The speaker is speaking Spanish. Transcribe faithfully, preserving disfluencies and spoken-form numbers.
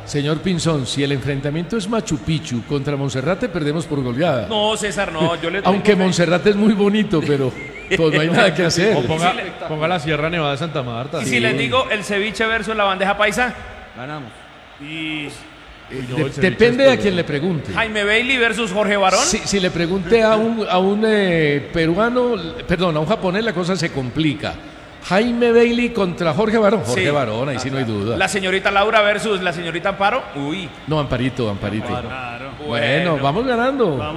Señor Pinzón, si el enfrentamiento es Machu Picchu contra Monserrate, perdemos por goleada. No, César, no, yo le Aunque Monserrate es muy bonito, pero pues no hay nada que hacer. O ponga, ponga la Sierra Nevada de Santa Marta. Y Sí. si les digo el ceviche versus la bandeja paisa, Ganamos. y Eh, no, de- el ceviche depende es a todo. quien le pregunte. Jaime Bailey versus Jorge Barón. Si, si le pregunte a un, a un eh, peruano, perdón, a un japonés, la cosa se complica. Jaime Bailey contra Jorge Barón. Jorge Sí. Barón, ahí sí no hay duda. La señorita Laura versus la señorita Amparo. Uy. No, Amparito, Amparito. Claro. Bueno, vamos ganando.